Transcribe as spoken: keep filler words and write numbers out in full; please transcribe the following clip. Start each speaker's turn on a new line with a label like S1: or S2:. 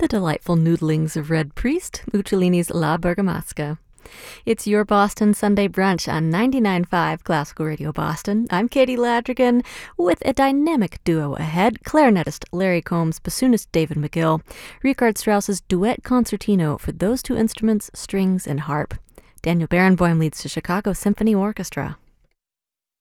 S1: the delightful noodlings of Red Priest, Mucciolini's La Bergamasca. It's your Boston Sunday brunch on ninety-nine point five Classical Radio Boston. I'm Katie Ladrigan with a dynamic duo ahead. Clarinetist Larry Combs, bassoonist David McGill, Richard Strauss's duet concertino for those two instruments, strings and harp. Daniel Barenboim leads the Chicago Symphony Orchestra.